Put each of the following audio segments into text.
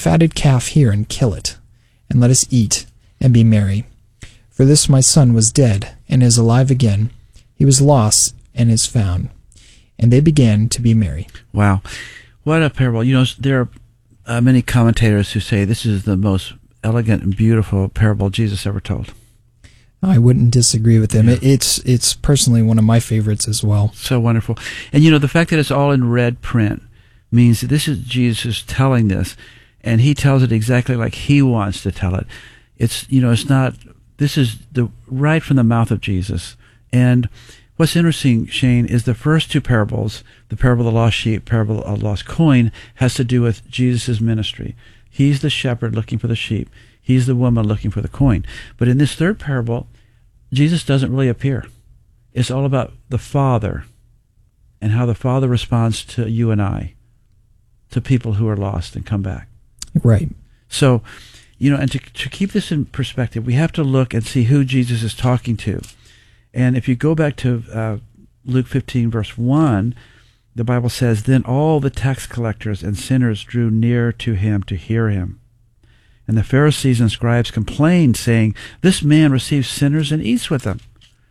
fatted calf here and kill it, and let us eat and be merry. For this my son was dead, and is alive again. He was lost, and is found. And they began to be merry. Wow. What a parable. There are many commentators who say this is the most elegant and beautiful parable Jesus ever told. I wouldn't disagree with them. Yeah. It's personally one of my favorites as well. So wonderful. And the fact that it's all in red print means that this is Jesus telling this, and he tells it exactly like he wants to tell it. It's not, this is right from the mouth of Jesus. And what's interesting, Shane, is the first two parables, the parable of the lost sheep, parable of the lost coin, has to do with Jesus' ministry. He's the shepherd looking for the sheep. He's the woman looking for the coin. But in this third parable, Jesus doesn't really appear. It's all about the Father and how the Father responds to you and I, to people who are lost and come back. Right. So, and to keep this in perspective, we have to look and see who Jesus is talking to. And if you go back to Luke 15, verse 1, the Bible says, "Then all the tax collectors and sinners drew near to him to hear him. And the Pharisees and scribes complained, saying, 'This man receives sinners and eats with them.'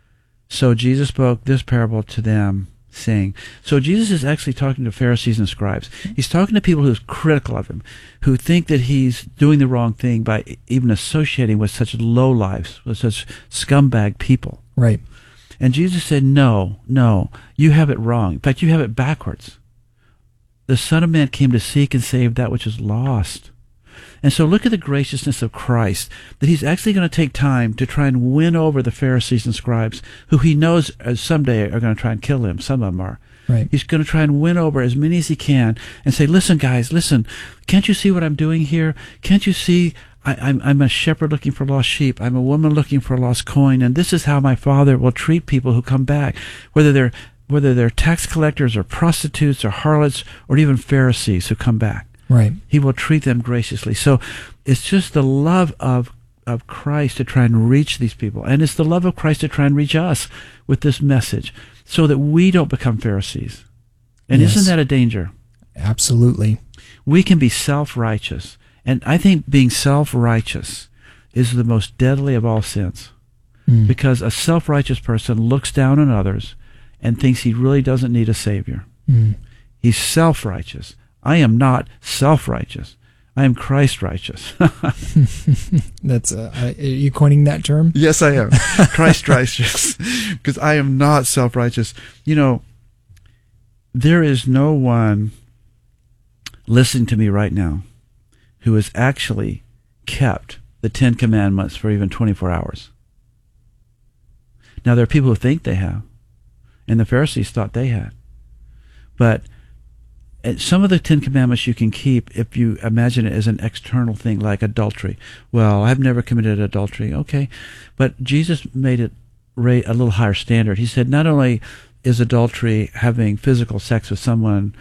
So Jesus spoke this parable to them, saying," so Jesus is actually talking to Pharisees and scribes. He's talking to people who's critical of him, who think that he's doing the wrong thing by even associating with such low lives, with such scumbag people. Right. And Jesus said, no, you have it wrong. In fact, you have it backwards. The Son of Man came to seek and save that which is lost. And so look at the graciousness of Christ, that he's actually going to take time to try and win over the Pharisees and scribes, who he knows someday are going to try and kill him. Some of them are. Right. He's going to try and win over as many as he can and say, "Listen, guys, listen. Can't you see what I'm doing here? Can't you see I'm a shepherd looking for lost sheep. I'm a woman looking for a lost coin. And this is how my Father will treat people who come back, whether they're tax collectors or prostitutes or harlots or even Pharisees who come back. Right. He will treat them graciously." So it's just the love of Christ to try and reach these people. And it's the love of Christ to try and reach us with this message so that we don't become Pharisees. And Yes. isn't that a danger? Absolutely. We can be self-righteous. And I think being self-righteous is the most deadly of all sins. Because a self-righteous person looks down on others and thinks he really doesn't need a Savior. He's self-righteous. I am not self-righteous. I am Christ-righteous. That's are you coining that term? Yes, I am. Christ-righteous. Because I am not self-righteous. There is no one listening to me right now who has actually kept the 10 Commandments for even 24 hours. Now, there are people who think they have, and the Pharisees thought they had. But some of the 10 Commandments you can keep if you imagine it as an external thing, like adultery. Well, I've never committed adultery. Okay. But Jesus made it a little higher standard. He said not only is adultery having physical sex with someone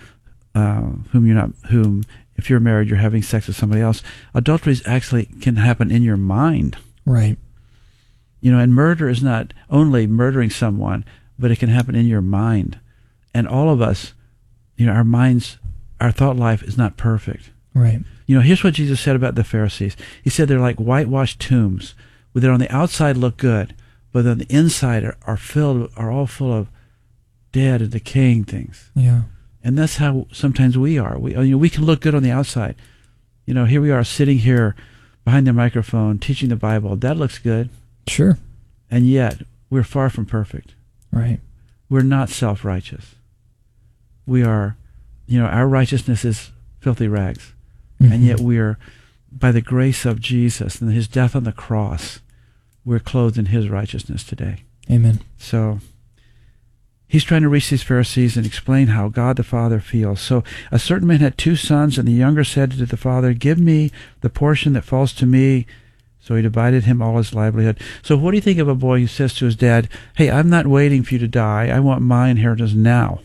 whom if you're married, you're having sex with somebody else. Adultery actually can happen in your mind. Right. And murder is not only murdering someone, but it can happen in your mind. And all of us, our thought life is not perfect. Right. Here's what Jesus said about the Pharisees. He said they're like whitewashed tombs, where they on the outside look good, but on the inside are all full of dead and decaying things. Yeah. And that's how sometimes we are. We can look good on the outside. Here we are sitting here behind the microphone teaching the Bible. That looks good. Sure. And yet we're far from perfect. Right. We're not self-righteous. We are, our righteousness is filthy rags. And yet we are, by the grace of Jesus and his death on the cross, we're clothed in his righteousness today. Amen. So he's trying to reach these Pharisees and explain how God the Father feels. So a certain man had 2 sons, and the younger said to the father, "Give me the portion that falls to me." So he divided him all his livelihood. So what do you think of a boy who says to his dad, "Hey, I'm not waiting for you to die. I want my inheritance now"?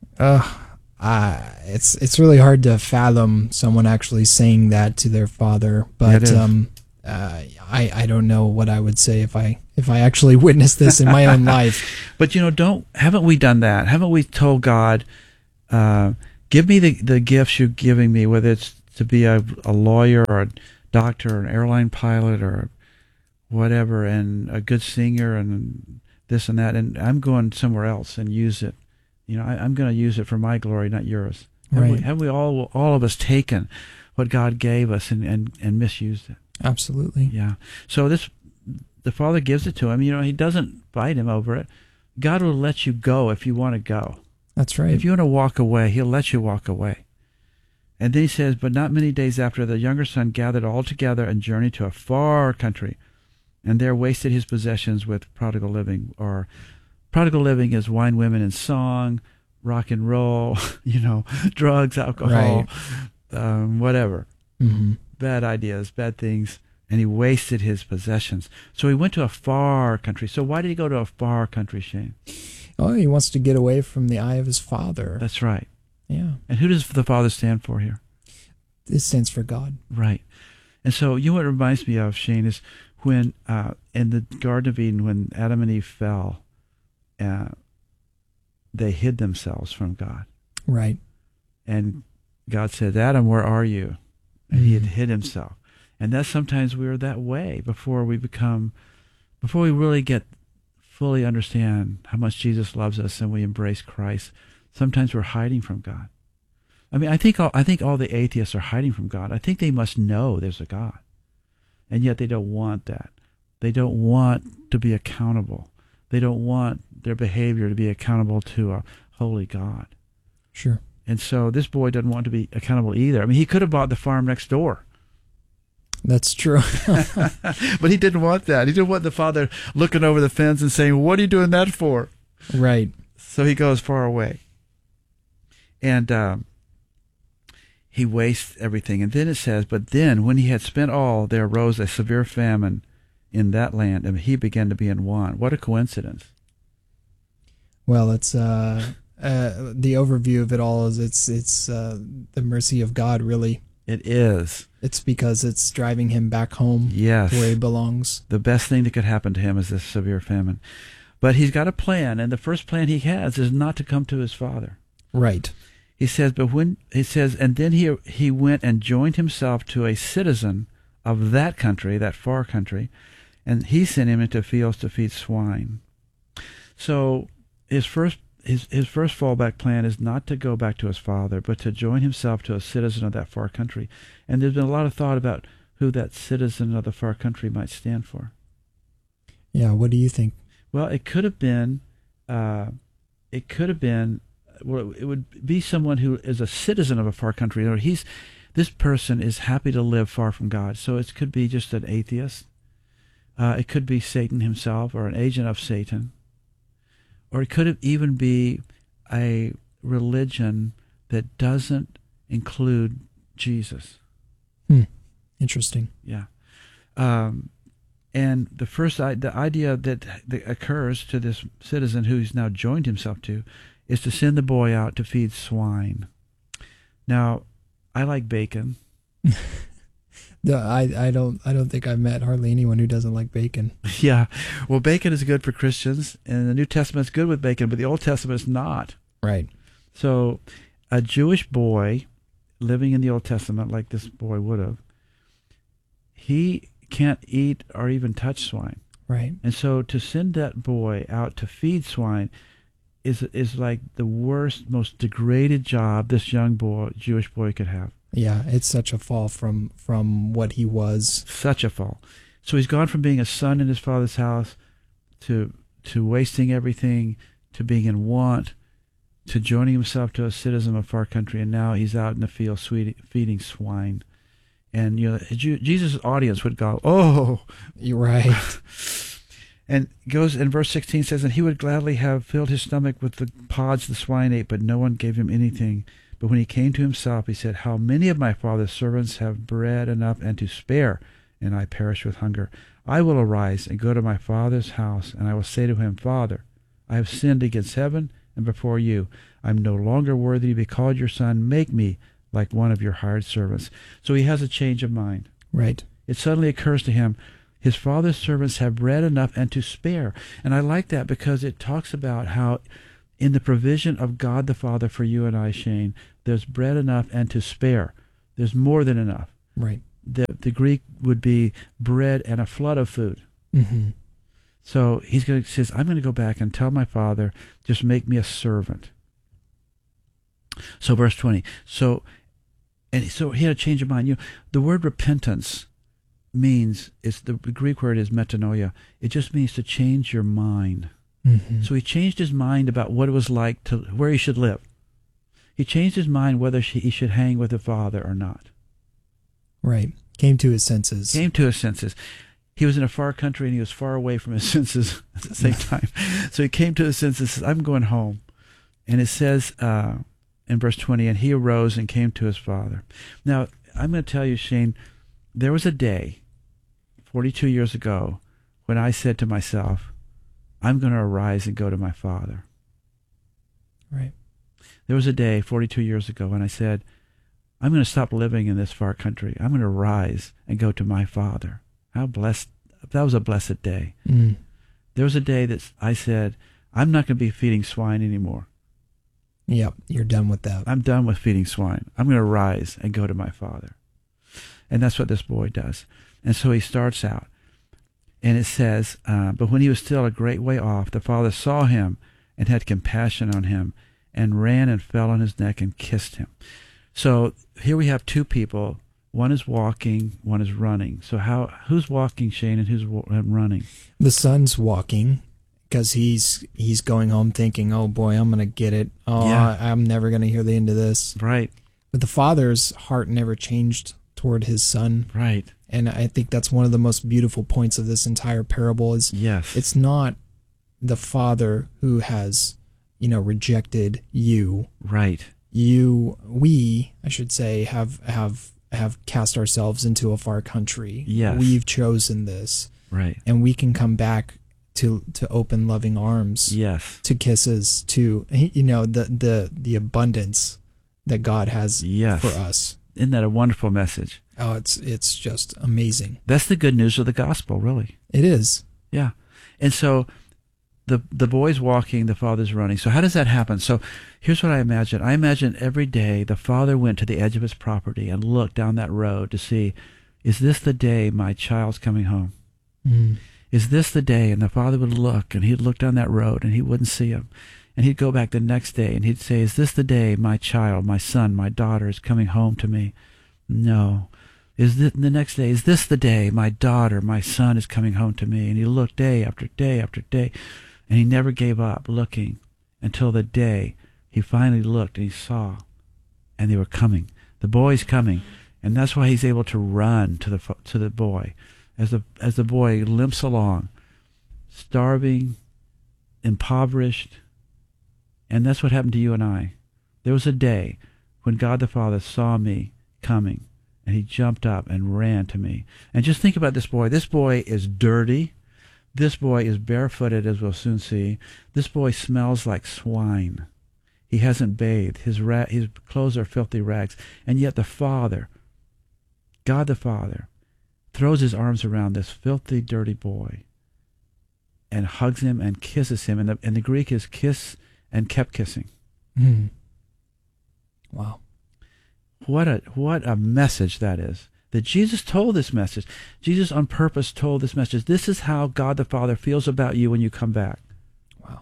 It's really hard to fathom someone actually saying that to their father. But I don't know what I would say if I actually witnessed this in my own life. But haven't we done that? Haven't we told God, "Give me the gifts you're giving me, whether it's to be a lawyer or a doctor or an airline pilot or whatever, and a good singer and this and that, and I'm going somewhere else and use it. I'm going to use it for my glory, not yours. Right. Have we all of us taken what God gave us and misused it? Absolutely. Yeah. So the Father gives it to him. He doesn't fight him over it. God will let you go if you want to go. That's right. If you want to walk away, he'll let you walk away. And then he says, but not many days after, the younger son gathered all together and journeyed to a far country, and there wasted his possessions with prodigal living. Or prodigal living is wine, women, and song, rock and roll, drugs, alcohol, whatever. Mm-hmm. Bad ideas, bad things. And he wasted his possessions. So he went to a far country. So why did he go to a far country, Shane? Oh, he wants to get away from the eye of his father. That's right. Yeah. And who does the Father stand for here? It stands for God. Right. And so what it reminds me of, Shane, is when in the Garden of Eden, when Adam and Eve fell, they hid themselves from God. Right. And God said, Adam, where are you? And he had hid himself. And that's sometimes we're that way before we really get fully understand how much Jesus loves us and we embrace Christ. Sometimes we're hiding from God. I mean, I think all the atheists are hiding from God. I think they must know there's a God. And yet they don't want that. They don't want to be accountable. They don't want their behavior to be accountable to a holy God. Sure. And so this boy doesn't want to be accountable either. I mean, he could have bought the farm next door. That's true. But he didn't want that. He didn't want the father looking over the fence and saying, what are you doing that for? Right. So he goes far away. And he wastes everything. And then it says, but then when he had spent all, there arose a severe famine in that land, and he began to be in want. What a coincidence. Well, it's the overview of it all is it's the mercy of God, really. It is. It's because it's driving him back home. Yes. Where he belongs. The best thing that could happen to him is this severe famine. But he's got a plan, and the first plan he has is not to come to his father. Right. He says, and then he went and joined himself to a citizen of that country, that far country, and he sent him into fields to feed swine. So his first fallback plan is not to go back to his father, but to join himself to a citizen of that far country. And there's been a lot of thought about who that citizen of the far country might stand for. Yeah, what do you think? Well, it would be someone who is a citizen of a far country, or this person is happy to live far from God. So it could be just an atheist. It could be Satan himself, or an agent of Satan. Or it could even be a religion that doesn't include Jesus. Interesting. Yeah. And the idea that occurs to this citizen who he's now joined himself to is to send the boy out to feed swine. Now, I like bacon. I don't think I've met hardly anyone who doesn't like bacon. Yeah. Well, bacon is good for Christians, and the New Testament's good with bacon, but the Old Testament is not. Right. So a Jewish boy living in the Old Testament, like this boy would have, he can't eat or even touch swine. Right. And so to send that boy out to feed swine is like the worst, most degraded job this young Jewish boy could have. Yeah, it's such a fall from what he was. Such a fall. So he's gone from being a son in his father's house to wasting everything, to being in want, to joining himself to a citizen of a far country, and now he's out in the field feeding swine. And Jesus' audience would go, "Oh, you're right." And goes in verse 16 says, and he would gladly have filled his stomach with the pods the swine ate, but no one gave him anything. But when he came to himself, he said, how many of my father's servants have bread enough and to spare, and I perish with hunger? I will arise and go to my father's house, and I will say to him, Father, I have sinned against heaven and before you. I am no longer worthy to be called your son. Make me like one of your hired servants. So he has a change of mind. Right. It suddenly occurs to him, his father's servants have bread enough and to spare. And I like that because it talks about how in the provision of God the Father for you and I, Shane, there's bread enough and to spare. There's more than enough. Right. The Greek would be bread and a flood of food. Mm-hmm. So he says, I'm going to go back and tell my father, just make me a servant. So verse 20. So he had a change of mind. The word repentance means, the Greek word is metanoia. It just means to change your mind. Mm-hmm. So he changed his mind about what it was like where he should live. He changed his mind whether he should hang with the father or not. Right. Came to his senses. He was in a far country and he was far away from his senses at the same time. So he came to his senses, says, I'm going home. And it says in verse 20, and he arose and came to his father. Now, I'm going to tell you, Shane, there was a day 42 years ago when I said to myself, I'm going to arise and go to my father. Right. There was a day 42 years ago when I said, I'm going to stop living in this far country. I'm going to rise and go to my father. How blessed. That was a blessed day. Mm. There was a day that I said, I'm not going to be feeding swine anymore. Yep, you're done with that. I'm done with feeding swine. I'm going to rise and go to my father. And that's what this boy does. And so he starts out. And it says, but when he was still a great way off, the father saw him and had compassion on him and ran and fell on his neck and kissed him. So here we have two people. One is walking, one is running. So who's walking, Shane, and who's running? The son's walking because he's going home thinking, oh boy, I'm going to get it. Oh, yeah. I'm never going to hear the end of this. Right. But the father's heart never changed toward his son. Right. And I think that's one of the most beautiful points of this entire parable is yes. It's not the father who has, rejected you. Right. We, I should say, have cast ourselves into a far country. Yes. We've chosen this. Right. And we can come back to open loving arms. Yes. To kisses, to the abundance that God has for us. Isn't that a wonderful message? Oh, it's just amazing. That's the good news of the gospel, really. It is. Yeah. And so the boy's walking, the father's running. So how does that happen? So here's what I imagine. I imagine every day the father went to the edge of his property and looked down that road to see, is this the day my child's coming home? Mm. Is this the day? And the father would look, and he'd look down that road, and he wouldn't see him. And he'd go back the next day, and he'd say, is this the day my child, my son, my daughter is coming home to me? No. Is this the next day? Is this the day my daughter, my son is coming home to me? And he looked day after day after day, and he never gave up looking until the day he finally looked and he saw, and they were coming. The boy's coming, and that's why he's able to run to the boy, as the boy limps along, starving, impoverished, and that's what happened to you and I. There was a day when God the Father saw me coming, and he jumped up and ran to me. And just think about this boy. This boy is dirty. This boy is barefooted, as we'll soon see. This boy smells like swine. He hasn't bathed. His clothes are filthy rags. And yet the Father, God the Father, throws his arms around this filthy, dirty boy and hugs him and kisses him. And the Greek is kiss and kept kissing. Mm. Wow. What a message that is. That Jesus told this message. Jesus on purpose told this message. This is how God the Father feels about you when you come back. Wow.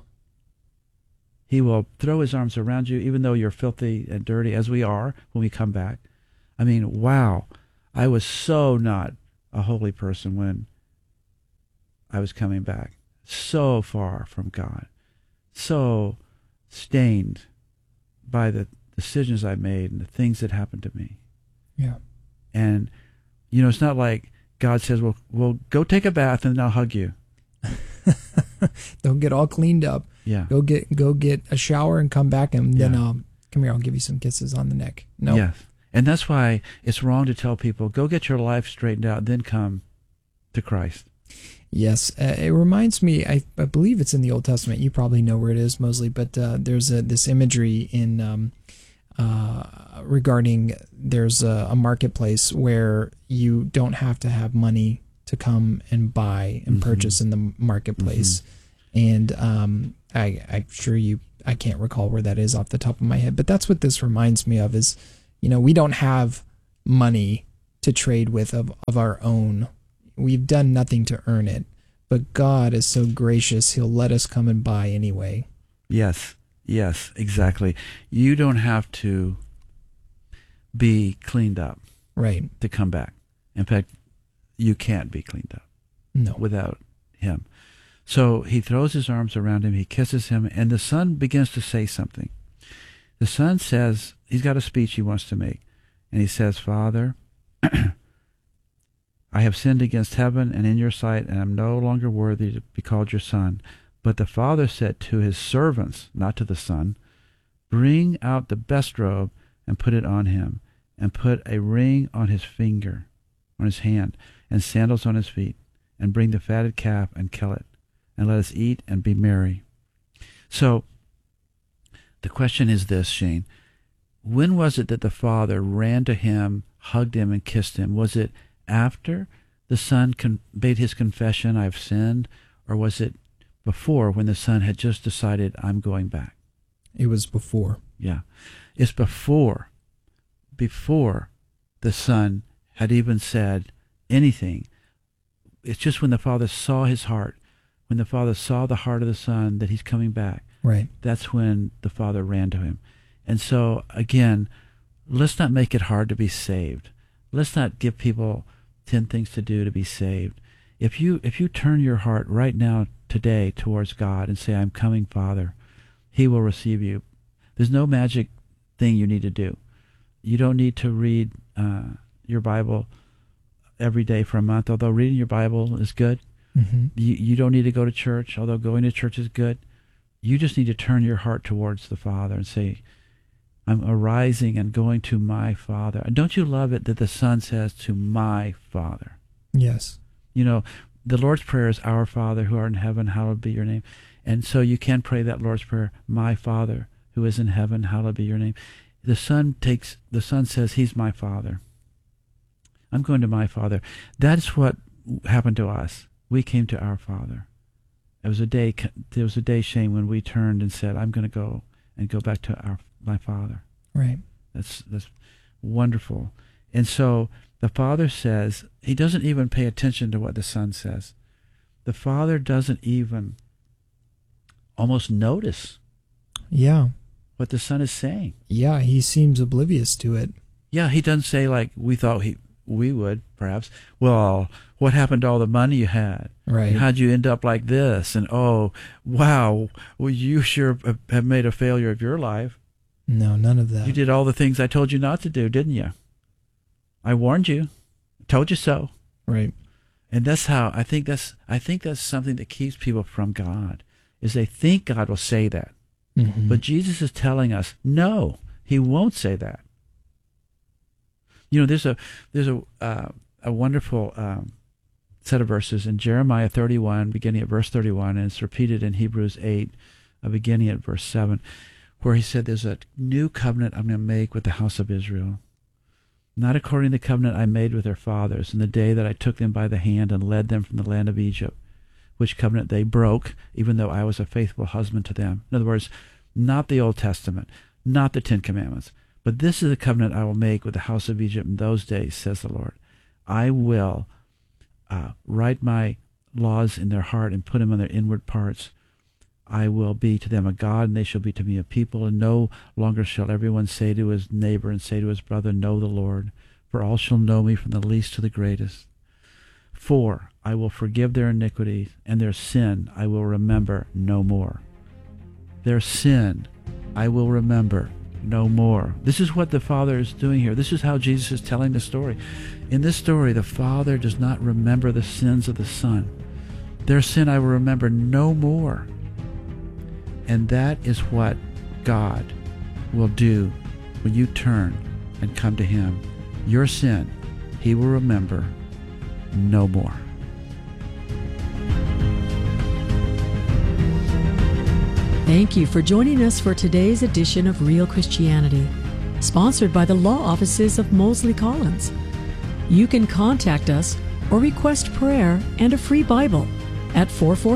He will throw his arms around you even though you're filthy and dirty as we are when we come back. I mean, wow. I was so not a holy person when I was coming back. So far from God. So stained by the decisions I made and the things that happened to me. Yeah. And, it's not like God says, well, go take a bath and then I'll hug you. Don't get all cleaned up. Yeah. Go get a shower and come back and then come here, I'll give you some kisses on the neck. No. Yes. And that's why it's wrong to tell people, go get your life straightened out, then come to Christ. Yes. It reminds me, I believe it's in the Old Testament. You probably know where it is, Mosley, but there's this imagery in regarding there's a marketplace where you don't have to have money to come and buy and purchase in the marketplace. And I'm sure I can't recall where that is off the top of my head, but that's what this reminds me of is, we don't have money to trade with of our own. We've done nothing to earn it, but God is so gracious, he'll let us come and buy anyway. Yes, exactly. You don't have to be cleaned up Right. to come back. In fact, you can't be cleaned up No. without him. So he throws his arms around him, he kisses him, and the son begins to say something. The son says, he's got a speech he wants to make, and he says, Father, I have sinned against heaven and in your sight, and am no longer worthy to be called your son. But the father said to his servants, not to the son, bring out the best robe and put it on him, and put a ring on his finger, on his hand, and sandals on his feet, and bring the fatted calf and kill it, and let us eat and be merry. So the question is this, Shane. When was it that the father ran to him, hugged him, and kissed him? Was it after the son made his confession, I've sinned, or was it before, when the son had just decided, I'm going back? It was before. Yeah. It's before the son had even said anything. It's just when the father saw his heart, when the father saw the heart of the son that he's coming back, Right. that's when the father ran to him. And so, again, let's not make it hard to be saved. Let's not give people 10 things to do to be saved. If you turn your heart right now, today, towards God and say, I'm coming, Father, he will receive you. There's no magic thing you need to do. You don't need to read your Bible every day for a month, although reading your Bible is good. Mm-hmm. You don't need to go to church, although going to church is good. You just need to turn your heart towards the Father and say, I'm arising and going to my Father. And don't you love it that the Son says, to my Father? Yes. You know, the Lord's Prayer is, Our Father who art in heaven, hallowed be your name. And so you can pray that Lord's Prayer, my Father who is in heaven, hallowed be your name. The Son says, he's my Father. I'm going to my Father. That's what happened to us. We came to our Father. There was a day, Shane, when we turned and said, I'm going to go back to my Father. Right. That's wonderful. And so the Father says, he doesn't even pay attention to what the Son says. The Father doesn't even almost notice Yeah. what the Son is saying. Yeah, he seems oblivious to it. Yeah, he doesn't say like we thought we would, perhaps. Well, what happened to all the money you had? Right. How'd you end up like this? And oh, wow, well, you sure have made a failure of your life. No, none of that. You did all the things I told you not to do, didn't you? I warned you. I told you so. Right. And that's how I think that's something that keeps people from God, is they think God will say that. Mm-hmm. But Jesus is telling us, no, he won't say that. You know, there's a wonderful set of verses in Jeremiah 31, beginning at verse 31, and it's repeated in Hebrews 8, beginning at verse 7, where he said, there's a new covenant I'm going to make with the house of Israel, not according to the covenant I made with their fathers in the day that I took them by the hand and led them from the land of Egypt, which covenant they broke, even though I was a faithful husband to them. In other words, not the Old Testament, not the Ten Commandments, but this is the covenant I will make with the house of Egypt in those days, says the Lord. I will write my laws in their heart and put them on their inward parts. I will be to them a God, and they shall be to me a people, and no longer shall everyone say to his neighbor and say to his brother, know the Lord, for all shall know me from the least to the greatest. For I will forgive their iniquities, and their sin I will remember no more. Their sin I will remember no more. This is what the Father is doing here. This is how Jesus is telling the story. In this story, the Father does not remember the sins of the Son. Their sin I will remember no more. And that is what God will do when you turn and come to him. Your sin he will remember no more. Thank you for joining us for today's edition of Real Christianity, sponsored by the law offices of Mosley Collins. You can contact us or request prayer and a free Bible at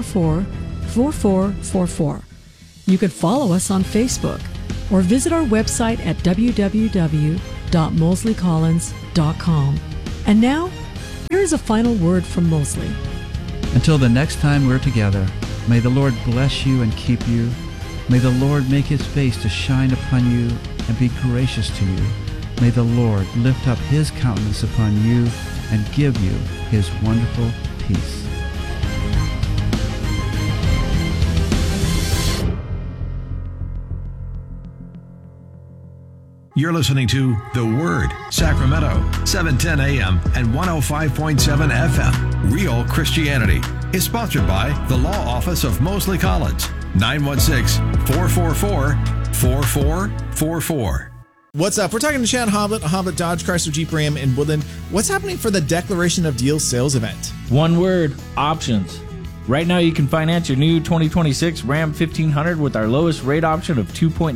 444-4444. You can follow us on Facebook or visit our website at www.mosleycollins.org. mosleycollins.com. And now, here is a final word from Mosley. Until the next time we're together, may the Lord bless you and keep you. May the Lord make his face to shine upon you and be gracious to you. May the Lord lift up his countenance upon you and give you his wonderful peace. You're listening to The Word, Sacramento, 710 AM and 105.7 FM. Real Christianity is sponsored by the Law Office of Mosley Collins, 916-444-4444. What's up? We're talking to Chad Hoblet, Hoblet Dodge Chrysler Jeep Ram in Woodland. What's happening for the Declaration of Deals sales event? One word, options. Right now you can finance your new 2026 Ram 1500 with our lowest rate option of 2.9%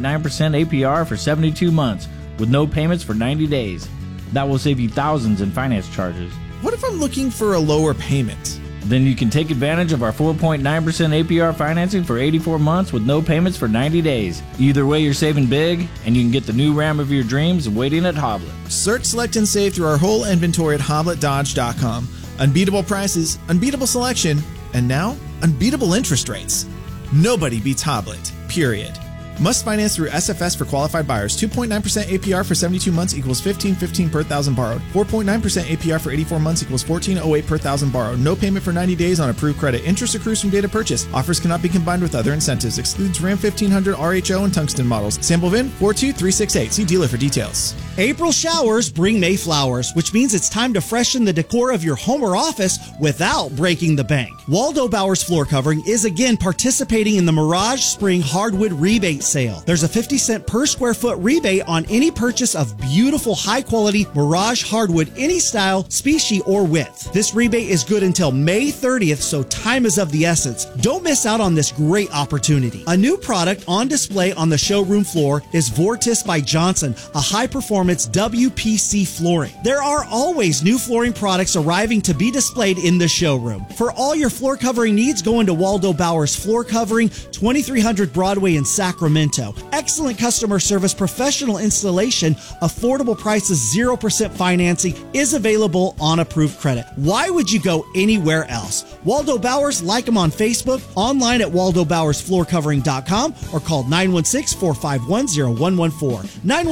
APR for 72 months with no payments for 90 days. That will save you thousands in finance charges. What if I'm looking for a lower payment? Then you can take advantage of our 4.9% APR financing for 84 months with no payments for 90 days. Either way, you're saving big, and you can get the new Ram of your dreams waiting at Hoblet. Search, select, and save through our whole inventory at HobletDodge.com. Unbeatable prices, unbeatable selection, and now, unbeatable interest rates. Nobody beats Hoblet, period. Must finance through SFS for qualified buyers. 2.9% APR for 72 months equals $15.15 per thousand borrowed. 4.9% APR for 84 months equals $14.08 per thousand borrowed. No payment for 90 days on approved credit. Interest accrues from date of purchase. Offers cannot be combined with other incentives. Excludes Ram 1500 RHO and Tungsten models. Sample VIN 42368. See dealer for details. April showers bring May flowers, which means it's time to freshen the decor of your home or office without breaking the bank. Waldo Bowers Floor Covering is again participating in the Mirage Spring Hardwood Rebate Sale. There's a 50-cent per square foot rebate on any purchase of beautiful, high-quality Mirage hardwood, any style, species, or width. This rebate is good until May 30th, so time is of the essence. Don't miss out on this great opportunity. A new product on display on the showroom floor is Vortis by Johnson, a high-performance WPC flooring. There are always new flooring products arriving to be displayed in the showroom. For all your floor covering needs, go into Waldo Bowers Floor Covering, 2300 Broadway in Sacramento. Excellent customer service, professional installation, affordable prices, 0% financing is available on approved credit. Why would you go anywhere else? Waldo Bowers, like them on Facebook, online at waldobowersfloorcovering.com, or call 916-451-0114.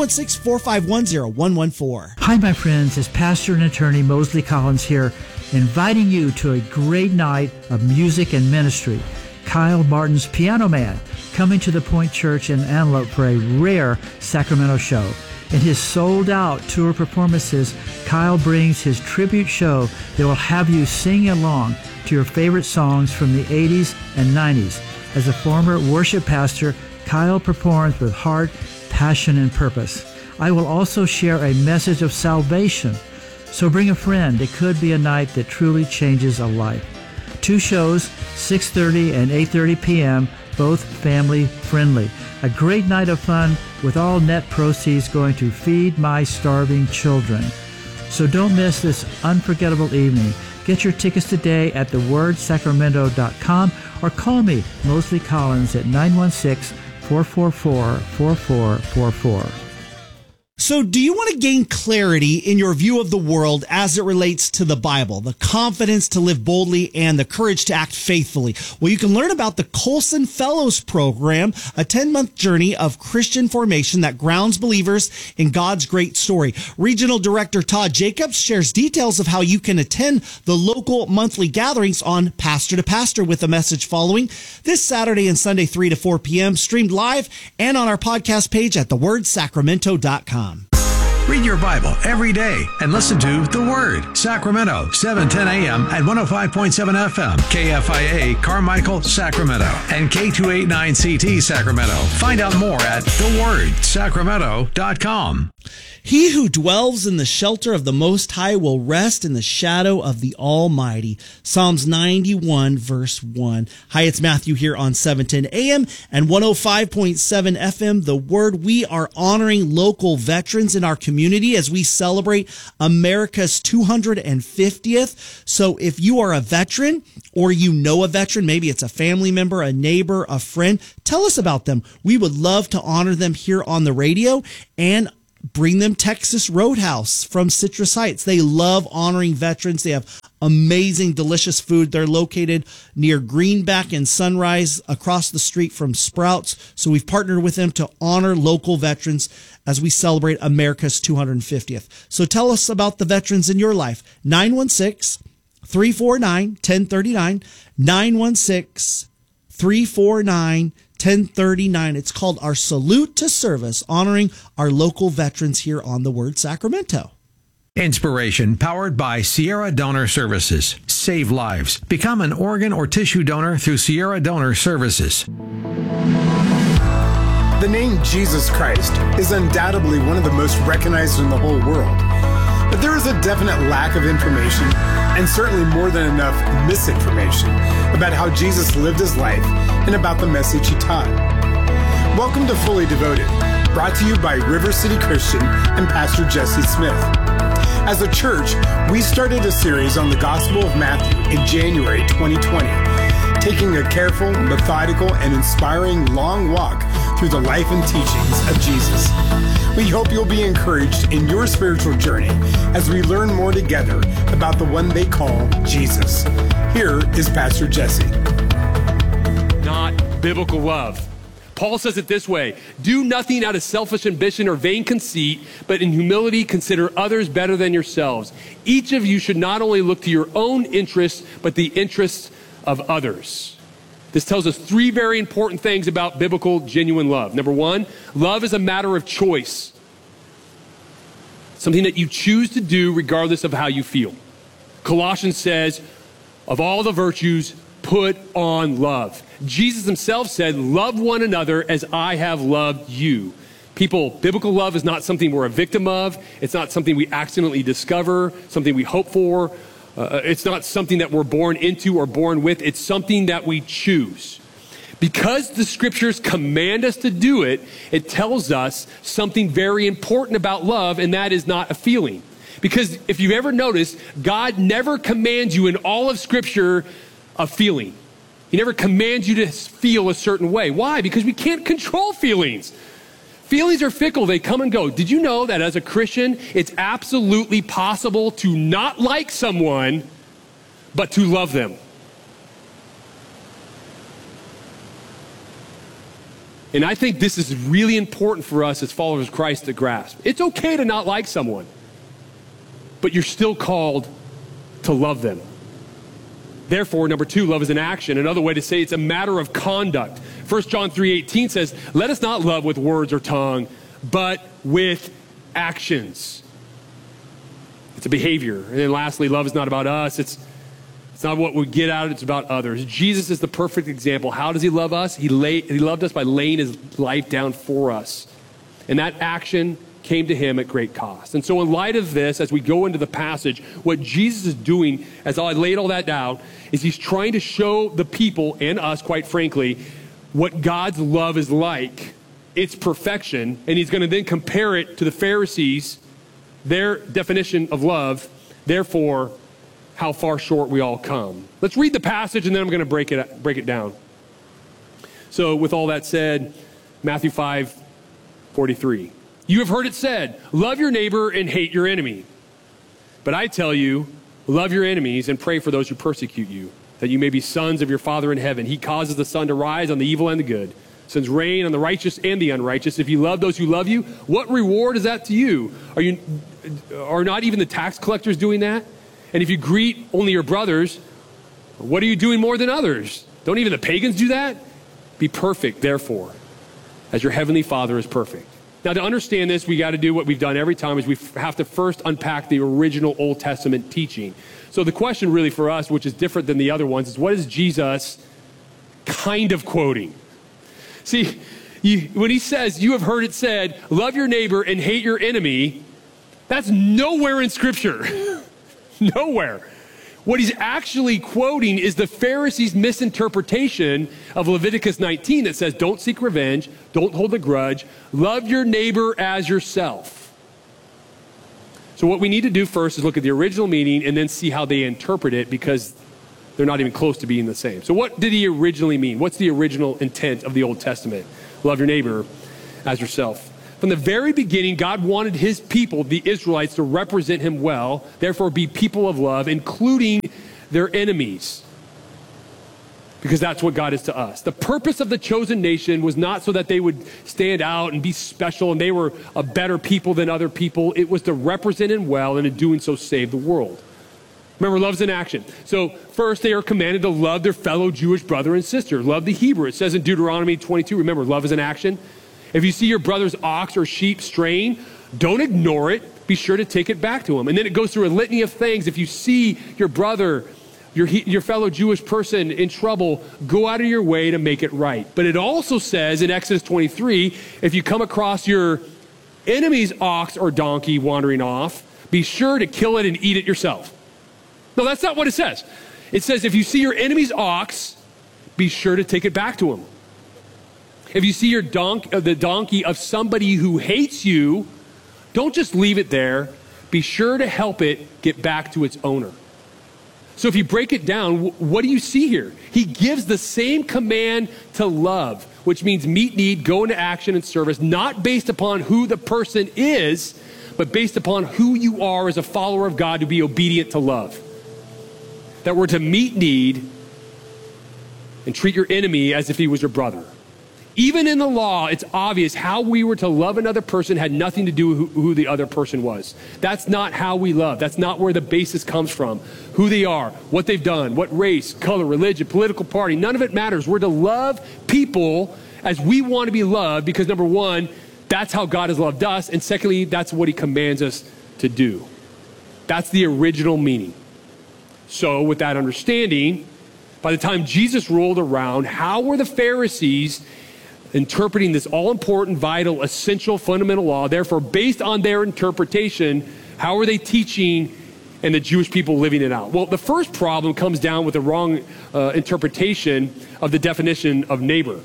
916-451-0114. Hi, my friends. It's Pastor and Attorney Mosley Collins here, inviting you to a great night of music and ministry. Kyle Martin's Piano Man, coming to the Point Church in Antelope for a rare Sacramento show. In his sold-out tour performances, Kyle brings his tribute show that will have you sing along to your favorite songs from the 80s and 90s. As a former worship pastor, Kyle performs with heart, passion, and purpose. I will also share a message of salvation. So bring a friend. It could be a night that truly changes a life. 2 shows, 6:30 and 8:30 p.m., both family friendly. A great night of fun with all net proceeds going to Feed My Starving Children. So don't miss this unforgettable evening. Get your tickets today at thewordsacramento.com or call me, Mosley Collins, at 916-444-4444. So do you want to gain clarity in your view of the world as it relates to the Bible, the confidence to live boldly, and the courage to act faithfully? Well, you can learn about the Colson Fellows Program, a 10-month journey of Christian formation that grounds believers in God's great story. Regional Director Todd Jacobs shares details of how you can attend the local monthly gatherings on Pastor to Pastor with a message following this Saturday and Sunday, 3 to 4 p.m., streamed live and on our podcast page at thewordsacramento.com. Read your Bible every day and listen to The Word, Sacramento, 710 a.m. and 105.7 FM, KFIA, Carmichael, Sacramento, and K289CT, Sacramento. Find out more at thewordsacramento.com. He who dwells in the shelter of the Most High will rest in the shadow of the Almighty. Psalms 91, verse 1. Hi, it's Matthew here on 710 AM and 105.7 FM. The Word. We are honoring local veterans in our community as we celebrate America's 250th. So if you are a veteran or you know a veteran, maybe it's a family member, a neighbor, a friend, tell us about them. We would love to honor them here on the radio and Bring them Texas Roadhouse from Citrus Heights. They love honoring veterans. They have amazing, delicious food. They're located near Greenback and Sunrise across the street from Sprouts. So we've partnered with them to honor local veterans as we celebrate America's 250th. So tell us about the veterans in your life. 916-349-1039. 916-349-1039. 1039. It's called our Salute to Service, honoring our local veterans here on the Word Sacramento. Inspiration powered by Sierra Donor Services. Save lives. Become an organ or tissue donor through Sierra Donor Services. The name Jesus Christ is undoubtedly one of the most recognized in the whole world. But there is a definite lack of information, and certainly more than enough misinformation, about how Jesus lived his life and about the message he taught. Welcome to Fully Devoted, brought to you by River City Christian and Pastor Jesse Smith. As a church, we started a series on the Gospel of Matthew in January 2020, taking a careful, methodical, and inspiring long walk through the life and teachings of Jesus. We hope you'll be encouraged in your spiritual journey as we learn more together about the one they call Jesus. Here is Pastor Jesse. Not biblical love. Paul says it this way: do nothing out of selfish ambition or vain conceit, but in humility consider others better than yourselves. Each of you should not only look to your own interests, but the interests of others. This tells us three very important things about biblical, genuine love. Number one, love is a matter of choice. Something that you choose to do regardless of how you feel. Colossians says, of all the virtues, put on love. Jesus himself said, love one another as I have loved you. People, biblical love is not something we're a victim of. It's not something we accidentally discover, something we hope for. It's not something that we're born into or born with. It's something that we choose. Because the scriptures command us to do it, it tells us something very important about love, and that is not a feeling. Because if you've ever noticed, God never commands you in all of scripture a feeling. He never commands you to feel a certain way. Why? Because we can't control feelings. Feelings are fickle. They come and go. Did you know that as a Christian, it's absolutely possible to not like someone, but to love them? And I think this is really important for us as followers of Christ to grasp. It's okay to not like someone, but you're still called to love them. Therefore, number two, love is an action. Another way to say it's a matter of conduct. 1 John 3:18 says, let us not love with words or tongue, but with actions. It's a behavior. And then lastly, love is not about us. It's not what we get out of it. It's about others. Jesus is the perfect example. How does he love us? He loved us by laying his life down for us. And that action came to him at great cost. And so in light of this, as we go into the passage, what Jesus is doing, as I laid all that down, is he's trying to show the people, and us, quite frankly, what God's love is like, its perfection, and he's going to then compare it to the Pharisees, their definition of love, therefore, how far short we all come. Let's read the passage, and then I'm going to break it down. So with all that said, Matthew 5:43. You have heard it said, love your neighbor and hate your enemy. But I tell you, love your enemies and pray for those who persecute you, that you may be sons of your Father in heaven. He causes the sun to rise on the evil and the good, sends rain on the righteous and the unrighteous. If you love those who love you, what reward is that to you? Are not even the tax collectors doing that? And if you greet only your brothers, what are you doing more than others? Don't even the pagans do that? Be perfect, therefore, as your heavenly Father is perfect. Now, to understand this, we got to do what we've done every time, is we have to first unpack the original Old Testament teaching. So the question really for us, which is different than the other ones, is what is Jesus kind of quoting? See, when he says, you have heard it said, love your neighbor and hate your enemy, that's nowhere in Scripture. Nowhere. What he's actually quoting is the Pharisees' misinterpretation of Leviticus 19 that says, don't seek revenge, don't hold a grudge, love your neighbor as yourself. So what we need to do first is look at the original meaning and then see how they interpret it, because they're not even close to being the same. So what did he originally mean? What's the original intent of the Old Testament? Love your neighbor as yourself. From the very beginning, God wanted his people, the Israelites, to represent him well, therefore be people of love, including their enemies. Because that's what God is to us. The purpose of the chosen nation was not so that they would stand out and be special and they were a better people than other people. It was to represent him well and in doing so save the world. Remember, love's in action. So first, they are commanded to love their fellow Jewish brother and sister. Love the Hebrew. It says in Deuteronomy 22, remember, love is in action. If you see your brother's ox or sheep straying, don't ignore it. Be sure to take it back to him. And then it goes through a litany of things. If you see your brother, your fellow Jewish person in trouble, go out of your way to make it right. But it also says in Exodus 23, if you come across your enemy's ox or donkey wandering off, be sure to kill it and eat it yourself. No, that's not what it says. It says if you see your enemy's ox, be sure to take it back to him. If you see the donkey of somebody who hates you, don't just leave it there. Be sure to help it get back to its owner. So if you break it down, what do you see here? He gives the same command to love, which means meet need, go into action and service, not based upon who the person is, but based upon who you are as a follower of God to be obedient to love. That we're to meet need and treat your enemy as if he was your brother. Even in the law, it's obvious how we were to love another person had nothing to do with who the other person was. That's not how we love. That's not where the basis comes from. Who they are, what they've done, what race, color, religion, political party, none of it matters. We're to love people as we want to be loved because, number one, that's how God has loved us, and secondly, that's what he commands us to do. That's the original meaning. So with that understanding, by the time Jesus rolled around, how were the Pharisees interpreting this all-important, vital, essential, fundamental law? Therefore, based on their interpretation, how are they teaching and the Jewish people living it out? Well, the first problem comes down with the wrong interpretation of the definition of neighbor.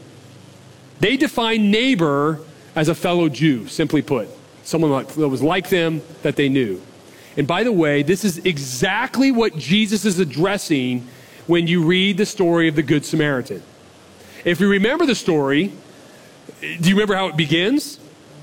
They define neighbor as a fellow Jew, simply put, someone that was like them that they knew. And by the way, this is exactly what Jesus is addressing when you read the story of the Good Samaritan. If you remember the story, do you remember how it begins?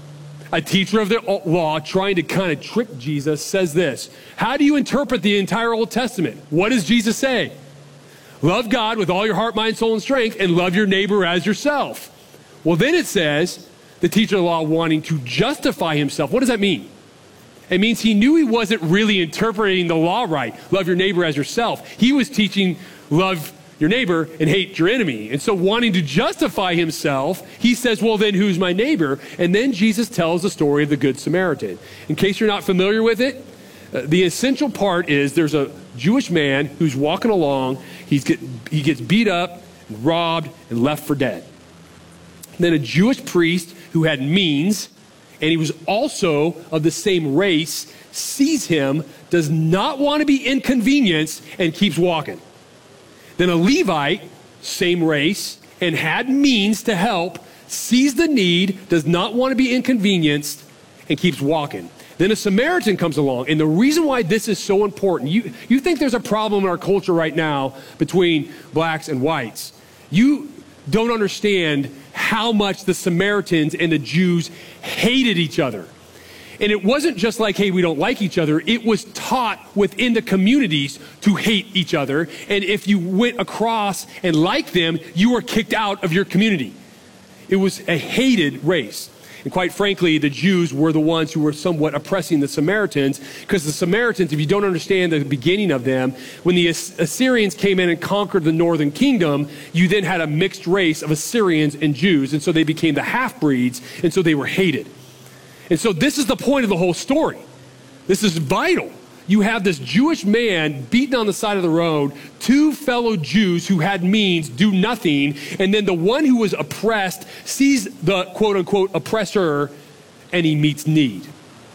A teacher of the law trying to kind of trick Jesus says this. How do you interpret the entire Old Testament? What does Jesus say? Love God with all your heart, mind, soul, and strength, and love your neighbor as yourself. Well, then it says, the teacher of the law wanting to justify himself. What does that mean? It means he knew he wasn't really interpreting the law right. Love your neighbor as yourself. He was teaching love your neighbor and hate your enemy. And so wanting to justify himself, he says, well, then who's my neighbor? And then Jesus tells the story of the Good Samaritan. In case you're not familiar with it, the essential part is there's a Jewish man who's walking along. He gets beat up, robbed, and left for dead. Then a Jewish priest who had means, and he was also of the same race, sees him, does not want to be inconvenienced, and keeps walking. Then a Levite, same race, and had means to help, sees the need, does not want to be inconvenienced, and keeps walking. Then a Samaritan comes along, and the reason why this is so important, you think there's a problem in our culture right now between blacks and whites. You don't understand how much the Samaritans and the Jews hated each other. And it wasn't just like, hey, we don't like each other. It was taught within the communities to hate each other. And if you went across and liked them, you were kicked out of your community. It was a hated race. And quite frankly, the Jews were the ones who were somewhat oppressing the Samaritans, because the Samaritans, if you don't understand the beginning of them, when the Assyrians came in and conquered the northern kingdom, you then had a mixed race of Assyrians and Jews, and so they became the half-breeds, and so they were hated. And so this is the point of the whole story. This is vital. You have this Jewish man beaten on the side of the road, two fellow Jews who had means do nothing, and then the one who was oppressed sees the quote-unquote oppressor, and he meets need.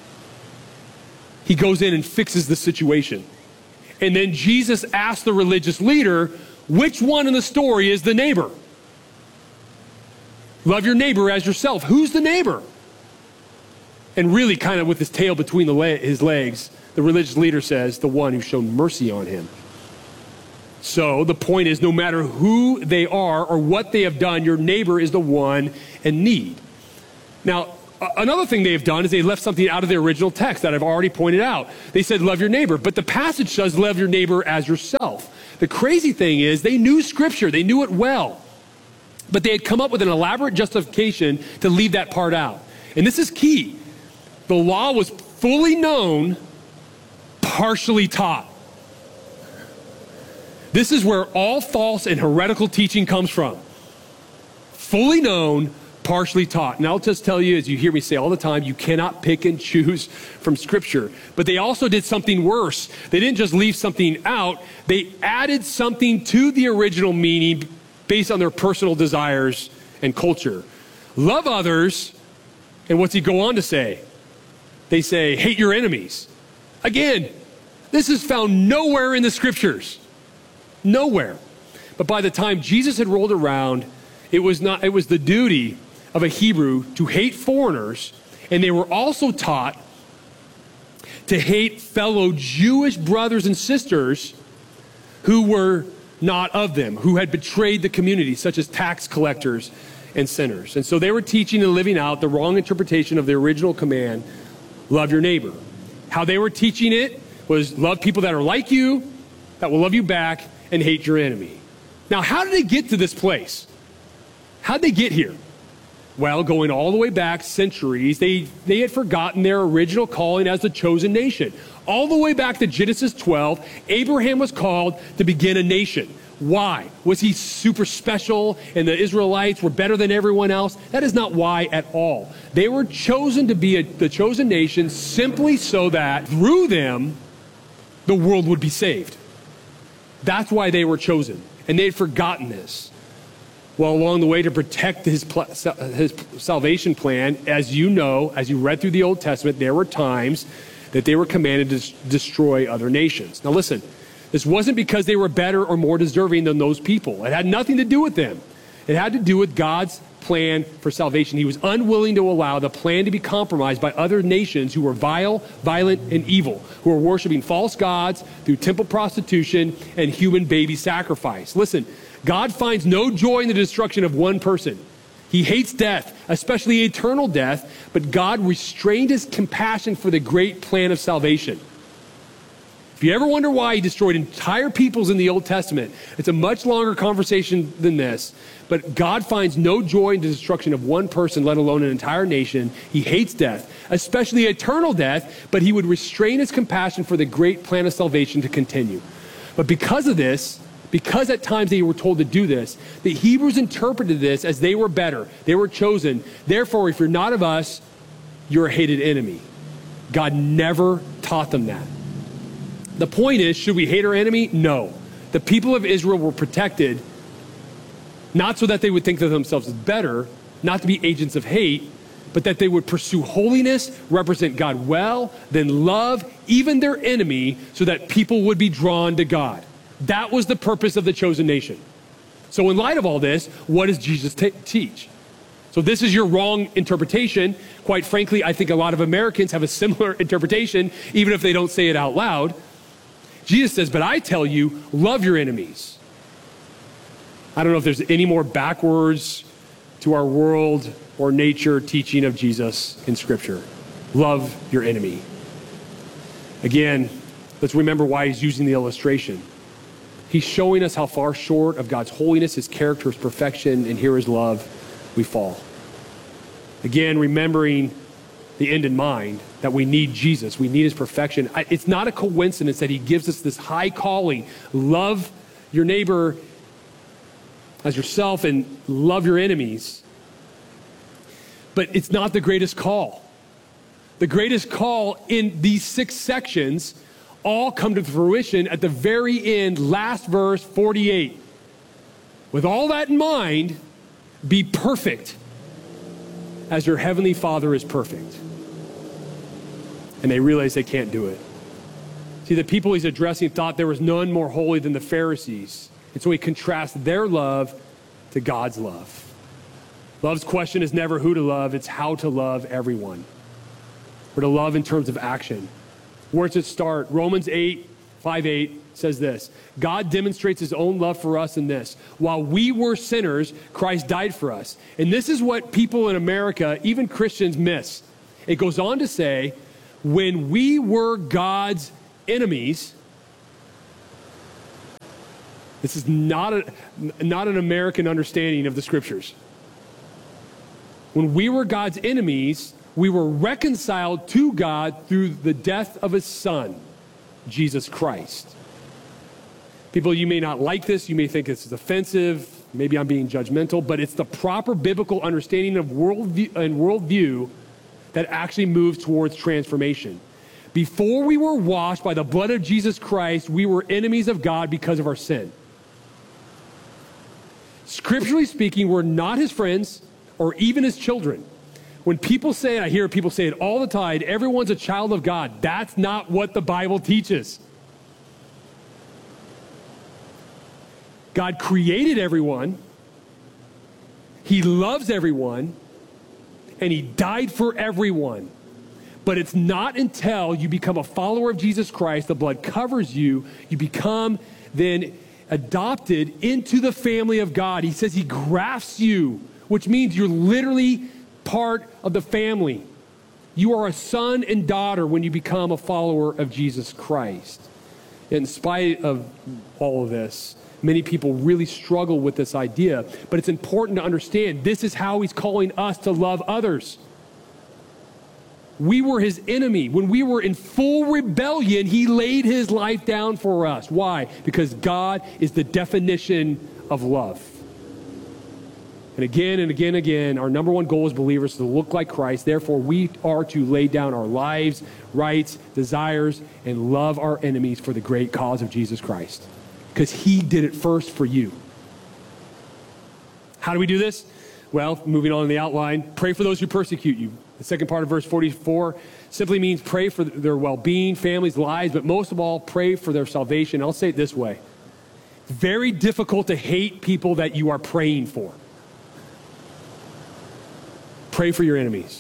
He goes in and fixes the situation. And then Jesus asks the religious leader, which one in the story is the neighbor? Love your neighbor as yourself. Who's the neighbor? And really kind of with his tail between his legs, the religious leader says, the one who's shown mercy on him. So the point is, no matter who they are or what they have done, your neighbor is the one in need. Now, another thing they've done is they left something out of the original text that I've already pointed out. They said, love your neighbor, but the passage says, love your neighbor as yourself. The crazy thing is they knew Scripture, they knew it well, but they had come up with an elaborate justification to leave that part out. And this is key. The law was fully known, partially taught. This is where all false and heretical teaching comes from. Fully known, partially taught. And I'll just tell you, as you hear me say all the time, you cannot pick and choose from Scripture. But they also did something worse. They didn't just leave something out. They added something to the original meaning based on their personal desires and culture. Love others, and what's he go on to say? They say, hate your enemies. Again, this is found nowhere in the Scriptures. Nowhere. But by the time Jesus had rolled around, it was the duty of a Hebrew to hate foreigners, and they were also taught to hate fellow Jewish brothers and sisters who were not of them, who had betrayed the community, such as tax collectors and sinners. And so they were teaching and living out the wrong interpretation of the original command, love your neighbor. How they were teaching it was love people that are like you, that will love you back, and hate your enemy. Now, how did they get to this place? How did they get here? Well, going all the way back centuries, they had forgotten their original calling as the chosen nation. All the way back to Genesis 12, Abraham was called to begin a nation. Why? Was he super special and the Israelites were better than everyone else? That is not why at all. They were chosen to be the chosen nation simply so that through them, the world would be saved. That's why they were chosen. And they had forgotten this. Well, along the way, to protect his salvation plan, as you know, as you read through the Old Testament, there were times that they were commanded to destroy other nations. Now listen, this wasn't because they were better or more deserving than those people. It had nothing to do with them. It had to do with God's plan for salvation. He was unwilling to allow the plan to be compromised by other nations who were vile, violent, and evil, who were worshiping false gods through temple prostitution and human baby sacrifice. Listen, God finds no joy in the destruction of one person. He hates death, especially eternal death, but God restrained his compassion for the great plan of salvation. If you ever wonder why he destroyed entire peoples in the Old Testament, it's a much longer conversation than this, but God finds no joy in the destruction of one person, let alone an entire nation. He hates death, especially eternal death, but he would restrain his compassion for the great plan of salvation to continue. But because of this, because at times they were told to do this, the Hebrews interpreted this as they were better. They were chosen. Therefore, if you're not of us, you're a hated enemy. God never taught them that. The point is, should we hate our enemy? No. The people of Israel were protected, not so that they would think of themselves as better, not to be agents of hate, but that they would pursue holiness, represent God well, then love even their enemy so that people would be drawn to God. That was the purpose of the chosen nation. So in light of all this, what does Jesus teach? So this is your wrong interpretation. Quite frankly, I think a lot of Americans have a similar interpretation, even if they don't say it out loud. Jesus says, but I tell you, love your enemies. I don't know if there's any more backwards to our world or nature teaching of Jesus in Scripture. Love your enemy. Again, let's remember why he's using the illustration. He's showing us how far short of God's holiness, his character, his perfection, and here his love, we fall. Again, remembering the end in mind, that we need Jesus, we need his perfection. It's not a coincidence that he gives us this high calling, love your neighbor as yourself and love your enemies. But it's not the greatest call. The greatest call in these 6 sections all come to fruition at the very end, last verse 48. With all that in mind, be perfect as your heavenly Father is perfect. And they realize they can't do it. See, the people he's addressing thought there was none more holy than the Pharisees. And so he contrasts their love to God's love. Love's question is never who to love, it's how to love everyone. Or to love in terms of action. Where does it start? Romans 8, 5-8 says this: God demonstrates his own love for us in this: while we were sinners, Christ died for us. And this is what people in America, even Christians, miss. It goes on to say, when we were God's enemies. This is not an American understanding of the scriptures. When we were God's enemies, we were reconciled to God through the death of his son, Jesus Christ. People, you may not like this. You may think this is offensive. Maybe I'm being judgmental, but it's the proper biblical understanding of worldview that actually moves towards transformation. Before we were washed by the blood of Jesus Christ, we were enemies of God because of our sin. Scripturally speaking, we're not his friends or even his children. When people say, and I hear people say it all the time, everyone's a child of God. That's not what the Bible teaches. God created everyone. He loves everyone. And he died for everyone. But it's not until you become a follower of Jesus Christ, the blood covers you, you become then adopted into the family of God. He says he grafts you, which means you're literally part of the family. You are a son and daughter when you become a follower of Jesus Christ. In spite of all of this, many people really struggle with this idea, but it's important to understand this is how he's calling us to love others. We were his enemy. When we were in full rebellion, he laid his life down for us. Why? Because God is the definition of love. And again and again and again, our number one goal as believers is to look like Christ. Therefore, we are to lay down our lives, rights, desires, and love our enemies for the great cause of Jesus Christ. Because he did it first for you. How do we do this? Well, moving on in the outline, pray for those who persecute you. The second part of verse 44 simply means pray for their well-being, families, lives, but most of all, pray for their salvation. I'll say it this way. It's very difficult to hate people that you are praying for. Pray for your enemies.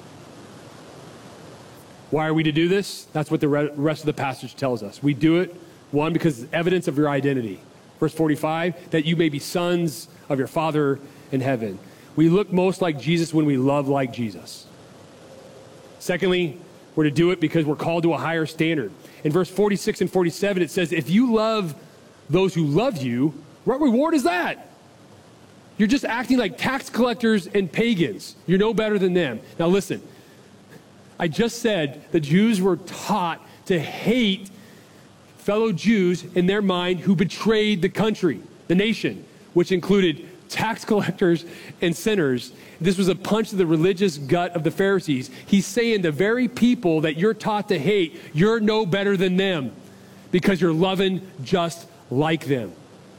Why are we to do this? That's what the rest of the passage tells us. We do it, one, because it's evidence of your identity. Verse 45, that you may be sons of your Father in heaven. We look most like Jesus when we love like Jesus. Secondly, we're to do it because we're called to a higher standard. In verse 46 and 47, it says, if you love those who love you, what reward is that? You're just acting like tax collectors and pagans. You're no better than them. Now listen, I just said the Jews were taught to hate fellow Jews in their mind who betrayed the country, the nation, which included tax collectors and sinners. This was a punch to the religious gut of the Pharisees. He's saying the very people that you're taught to hate, you're no better than them because you're loving just like them.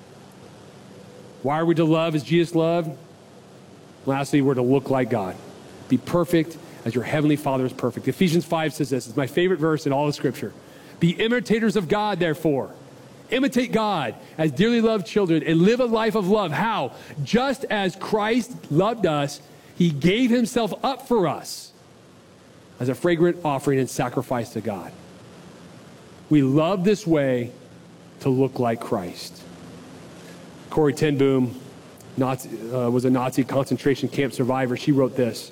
Why are we to love as Jesus loved? Lastly, we're to look like God. Be perfect as your heavenly Father is perfect. Ephesians 5 says this. It's my favorite verse in all of Scripture. Be imitators of God, therefore. Imitate God as dearly loved children and live a life of love. How? Just as Christ loved us, he gave himself up for us as a fragrant offering and sacrifice to God. We love this way to look like Christ. Corrie ten Boom was a Nazi concentration camp survivor. She wrote this.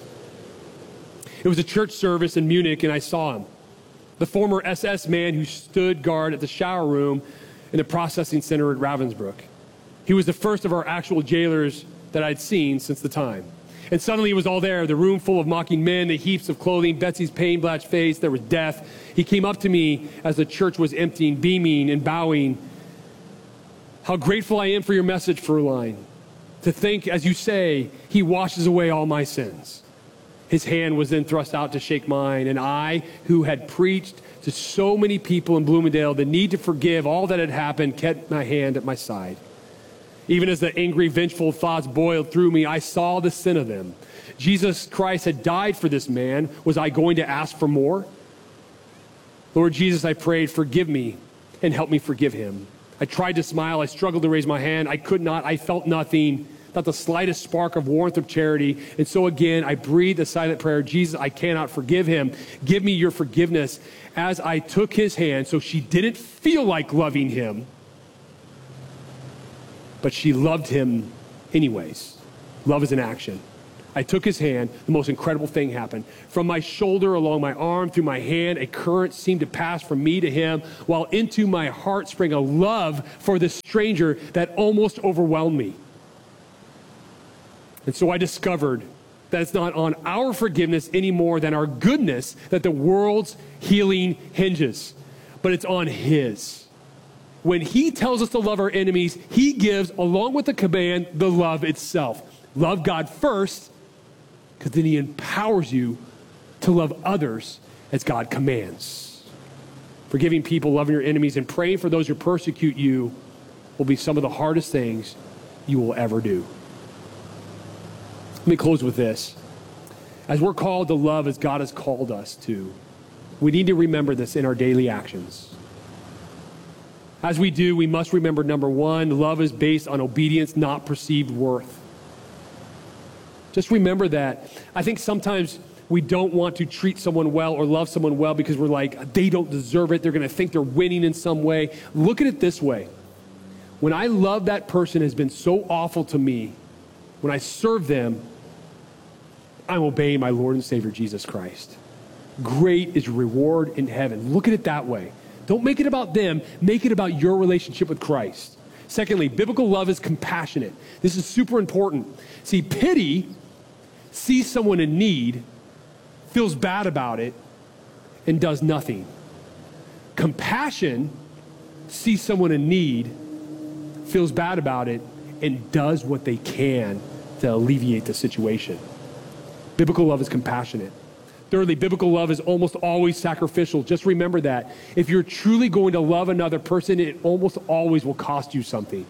It was a church service in Munich and I saw him. The former SS man who stood guard at the shower room in the processing center at Ravensbrück. He was the first of our actual jailers that I'd seen since the time. And suddenly it was all there, the room full of mocking men, the heaps of clothing, Betsy's pain-blashed face, there was death. He came up to me as the church was emptying, beaming and bowing. How grateful I am for your message, Fräulein. To think, as you say, he washes away all my sins. His hand was then thrust out to shake mine, and I, who had preached to so many people in Bloomingdale the need to forgive all that had happened, kept my hand at my side. Even as the angry, vengeful thoughts boiled through me, I saw the sin of them. Jesus Christ had died for this man. Was I going to ask for more? Lord Jesus, I prayed, forgive me and help me forgive him. I tried to smile. I struggled to raise my hand. I could not. I felt nothing. not the slightest spark of warmth of charity. And so again, I breathed a silent prayer. Jesus, I cannot forgive him. Give me your forgiveness. As I took his hand, so she didn't feel like loving him, but she loved him anyways. Love is an action. I took his hand. The most incredible thing happened. From my shoulder, along my arm, through my hand, a current seemed to pass from me to him, while into my heart sprang a love for this stranger that almost overwhelmed me. And so I discovered that it's not on our forgiveness any more than our goodness that the world's healing hinges, but it's on his. When he tells us to love our enemies, he gives, along with the command, the love itself. Love God first, because then he empowers you to love others as God commands. Forgiving people, loving your enemies, and praying for those who persecute you will be some of the hardest things you will ever do. Let me close with this. As we're called to love as God has called us to, we need to remember this in our daily actions. As we do, we must remember, number one, love is based on obedience, not perceived worth. Just remember that. I think sometimes we don't want to treat someone well or love someone well because we're like, they don't deserve it. They're going to think they're winning in some way. Look at it this way. When I love that person has been so awful to me, when I serve them, I'm obeying my Lord and Savior, Jesus Christ. Great is your reward in heaven. Look at it that way. Don't make it about them. Make it about your relationship with Christ. Secondly, biblical love is compassionate. This is super important. See, pity sees someone in need, feels bad about it, and does nothing. Compassion sees someone in need, feels bad about it, and does what they can to alleviate the situation. Biblical love is compassionate. Thirdly, biblical love is almost always sacrificial. Just remember that. If you're truly going to love another person, it almost always will cost you something.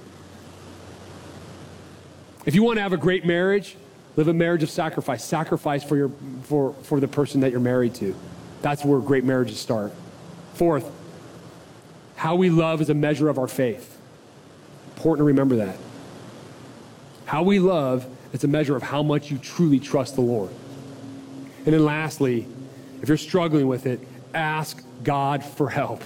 If you want to have a great marriage, live a marriage of sacrifice. Sacrifice for the person that you're married to. That's where great marriages start. Fourth, how we love is a measure of our faith. Important to remember that. How we love is a measure of how much you truly trust the Lord. And then lastly, if you're struggling with it, ask God for help.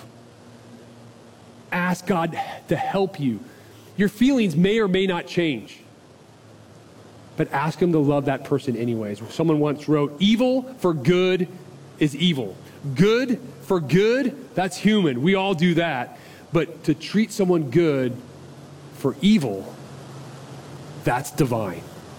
Ask God to help you. Your feelings may or may not change, but ask him to love that person anyways. Someone once wrote, evil for good is evil. Good for good, that's human. We all do that. But to treat someone good for evil, that's divine.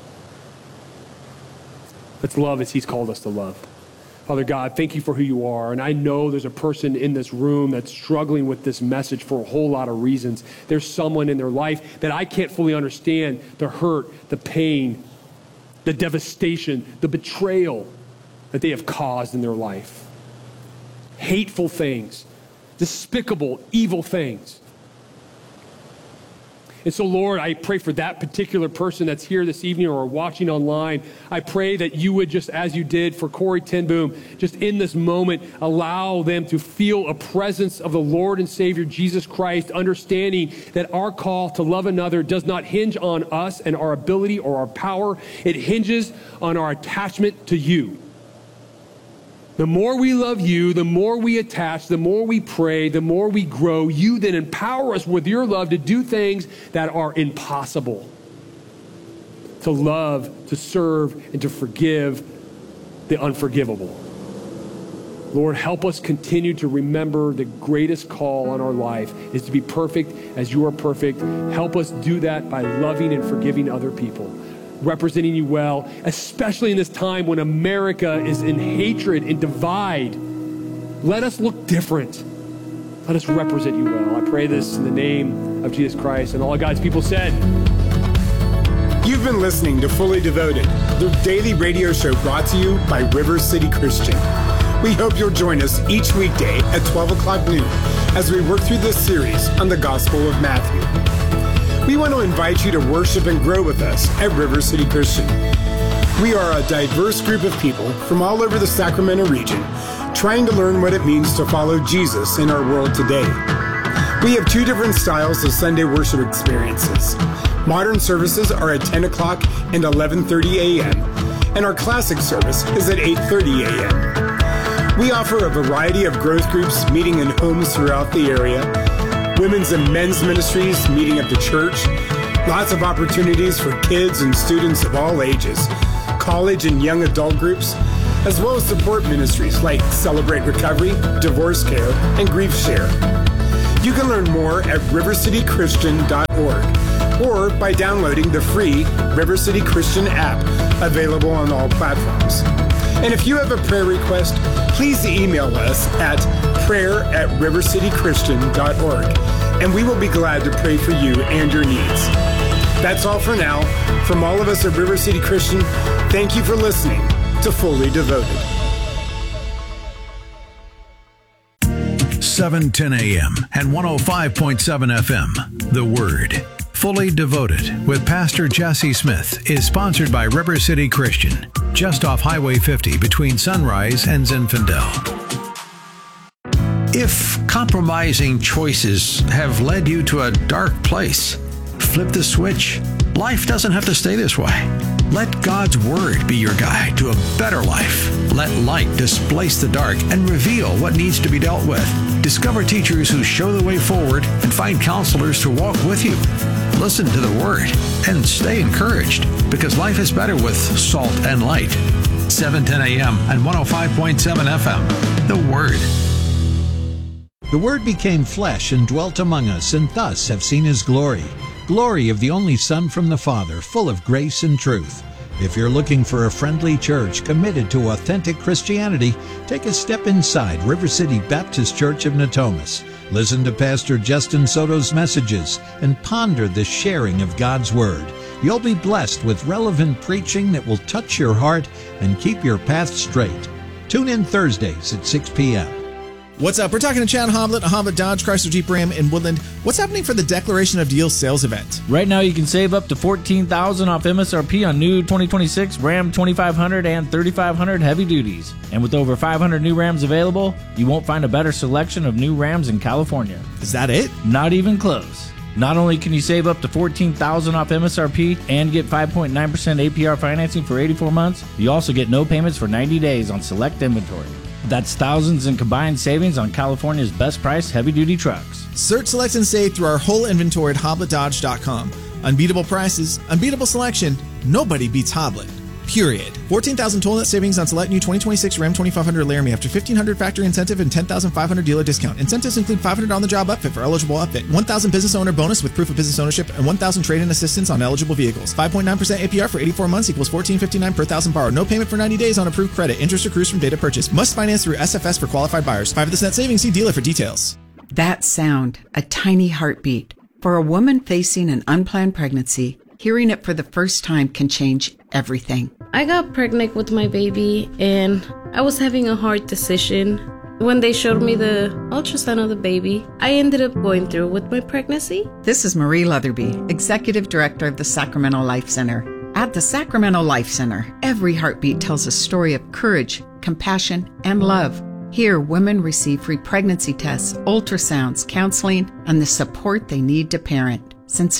Let's love as he's called us to love. Father God, thank you for who you are. And I know there's a person in this room that's struggling with this message for a whole lot of reasons. There's someone in their life that I can't fully understand the hurt, the pain, the devastation, the betrayal that they have caused in their life. Hateful things, despicable, evil things. And so, Lord, I pray for that particular person that's here this evening or watching online. I pray that you would, just as you did for Corey ten Boom, just in this moment, allow them to feel a presence of the Lord and Savior, Jesus Christ, understanding that our call to love another does not hinge on us and our ability or our power. It hinges on our attachment to you. The more we love you, the more we attach, the more we pray, the more we grow. You then empower us with your love to do things that are impossible. To love, to serve, and to forgive the unforgivable. Lord, help us continue to remember the greatest call on our life is to be perfect as you are perfect. Help us do that by loving and forgiving other people. Representing you well, especially in this time when America is in hatred and divide. Let us look different. Let us represent you well. I pray this in the name of Jesus Christ. And all of God's people said. You've been listening to Fully Devoted, the daily radio show brought to you by River City Christian. We hope you'll join us each weekday at 12 o'clock noon as we work through this series on the Gospel of Matthew. We want to invite you to worship and grow with us at River City Christian. We are a diverse group of people from all over the Sacramento region trying to learn what it means to follow Jesus in our world today. We have two different styles of Sunday worship experiences. Modern services are at 10 o'clock and 11:30 a.m., and our classic service is at 8:30 a.m. We offer a variety of growth groups meeting in homes throughout the area, women's and men's ministries meeting at the church, lots of opportunities for kids and students of all ages, college and young adult groups, as well as support ministries like Celebrate Recovery, Divorce Care, and Grief Share. You can learn more at rivercitychristian.org or by downloading the free River City Christian app, available on all platforms. And if you have a prayer request, please email us at prayer@rivercitychristian.org, and we will be glad to pray for you and your needs. That's all for now. From all of us at River City Christian, thank you for listening to Fully Devoted. 710 AM and 105.7 FM. The Word. Fully Devoted with Pastor Jesse Smith is sponsored by River City Christian, just off Highway 50 between Sunrise and Zinfandel. If compromising choices have led you to a dark place, flip the switch. Life doesn't have to stay this way. Let God's Word be your guide to a better life. Let light displace the dark and reveal what needs to be dealt with. Discover teachers who show the way forward and find counselors to walk with you. Listen to the Word and stay encouraged, because life is better with salt and light. 710 AM and 105.7 FM. The Word. The Word became flesh and dwelt among us, and thus have seen His glory. Glory of the only Son from the Father, full of grace and truth. If you're looking for a friendly church committed to authentic Christianity, take a step inside River City Baptist Church of Natomas. Listen to Pastor Justin Soto's messages and ponder the sharing of God's Word. You'll be blessed with relevant preaching that will touch your heart and keep your path straight. Tune in Thursdays at 6 p.m. What's up? We're talking to Chad Hoblet, a Hoblet Dodge Chrysler Jeep Ram in Woodland. What's happening for the Declaration of Deals sales event? Right now you can save up to $14,000 off MSRP on new 2026 Ram 2500 and 3500 heavy duties. And with over 500 new Rams available, you won't find a better selection of new Rams in California. Is that it? Not even close. Not only can you save up to $14,000 off MSRP and get 5.9% APR financing for 84 months, you also get no payments for 90 days on select inventory. That's thousands in combined savings on California's best priced heavy-duty trucks. Search, select, and save through our whole inventory at HobletDodge.com. Unbeatable prices, unbeatable selection, nobody beats Hoblet. Period. $14,000 total net savings on select new 2026 Ram 2500 Laramie after $1,500 factory incentive and $10,500 dealer discount. Incentives include $500 on-the-job upfit for eligible upfit, $1,000 business owner bonus with proof of business ownership, and $1,000 trade-in assistance on eligible vehicles. 5.9% APR for 84 months equals $14.59 per thousand borrowed. No payment for 90 days on approved credit. Interest accrues from date of purchase. Must finance through SFS for qualified buyers. 5 of this net savings. See dealer for details. That sound, a tiny heartbeat. For a woman facing an unplanned pregnancy, hearing it for the first time can change everything. I got pregnant with my baby and I was having a hard decision. When they showed me the ultrasound of the baby, I ended up going through with my pregnancy. This is Marie Leatherby, Executive Director of the Sacramento Life Center. At the Sacramento Life Center, every heartbeat tells a story of courage, compassion, and love. Here, women receive free pregnancy tests, ultrasounds, counseling, and the support they need to parent. Since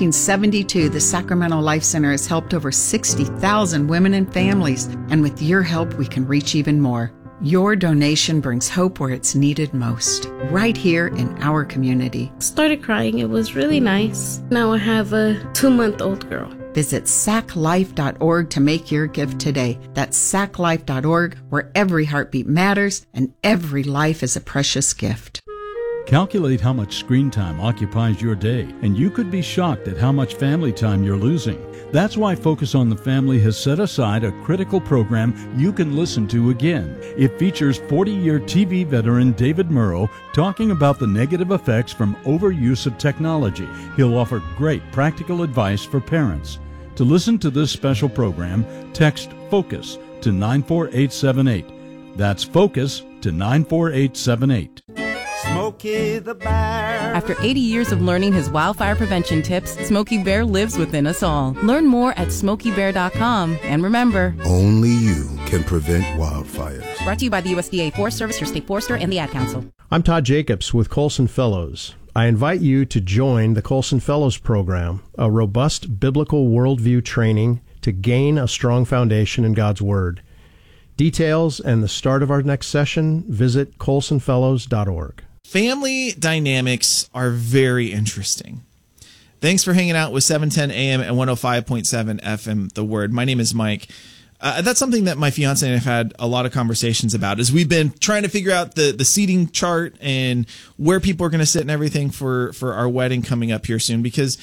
1972, the Sacramento Life Center has helped over 60,000 women and families, and with your help, we can reach even more. Your donation brings hope where it's needed most, right here in our community. Started crying. It was really nice. Now I have a 2-month-old girl. Visit saclife.org to make your gift today. That's saclife.org, where every heartbeat matters and every life is a precious gift. Calculate how much screen time occupies your day, and you could be shocked at how much family time you're losing. That's why Focus on the Family has set aside a critical program you can listen to again. It features 40-year TV veteran David Murrow talking about the negative effects from overuse of technology. He'll offer great practical advice for parents. To listen to this special program, text FOCUS to 94878. That's FOCUS to 94878. Smokey the Bear. After 80 years of learning his wildfire prevention tips, Smokey Bear lives within us all. Learn more at SmokeyBear.com. And remember, only you can prevent wildfires. Brought to you by the USDA Forest Service, your state forester, and the Ad Council. I'm Todd Jacobs with Colson Fellows. I invite you to join the Colson Fellows Program, a robust biblical worldview training to gain a strong foundation in God's Word. Details and the start of our next session, visit colsonfellows.org. Family dynamics are very interesting. Thanks for hanging out with 710 AM and 105.7 FM, The Word. My name is Mike. That's something that my fiance and I have had a lot of conversations about, is we've been trying to figure out the seating chart and where people are going to sit and everything for our wedding coming up here soon, because